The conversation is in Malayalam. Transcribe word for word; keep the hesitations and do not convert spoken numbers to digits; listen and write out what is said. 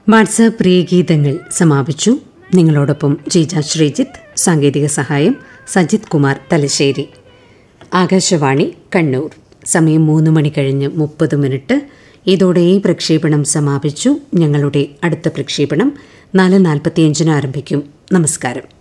വാട്സാപ്പ് പ്രിയഗീതങ്ങൾ സമാപിച്ചു. നിങ്ങളോടൊപ്പം ജീജ ശ്രീജിത്ത്, സാങ്കേതിക സഹായം സജിത് കുമാർ തലശ്ശേരി. ആകാശവാണി കണ്ണൂർ. സമയം മൂന്ന് മണി കഴിഞ്ഞ് മുപ്പത് മിനിറ്റ്. ഇതോടെ ഈ പ്രക്ഷേപണം സമാപിച്ചു. ഞങ്ങളുടെ അടുത്ത പ്രക്ഷേപണം നാല് നാൽപ്പത്തിയഞ്ചിന് ആരംഭിക്കും. നമസ്കാരം.